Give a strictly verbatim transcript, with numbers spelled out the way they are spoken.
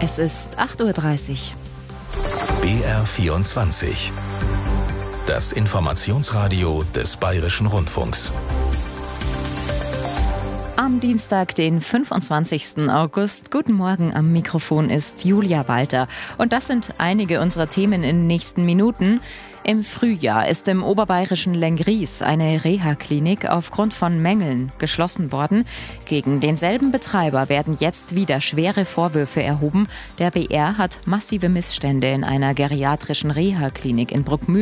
Es ist acht Uhr dreißig. B R vierundzwanzig. Das Informationsradio des Bayerischen Rundfunks. Am Dienstag, den fünfundzwanzigsten August. Guten Morgen, am Mikrofon ist Julia Walter. Und das sind einige unserer Themen in den nächsten Minuten. Im Frühjahr ist im oberbayerischen Lenggries eine Reha-Klinik aufgrund von Mängeln geschlossen worden. Gegen denselben Betreiber werden jetzt wieder schwere Vorwürfe erhoben. Der B R hat massive Missstände in einer geriatrischen Reha-Klinik in Bruckmühl